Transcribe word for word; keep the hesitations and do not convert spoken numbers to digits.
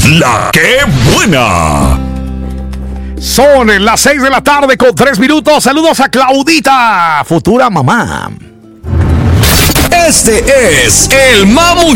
La que buena. Son las seis de la tarde con tres minutos. Saludos a Claudita, futura mamá. Este es el Mamu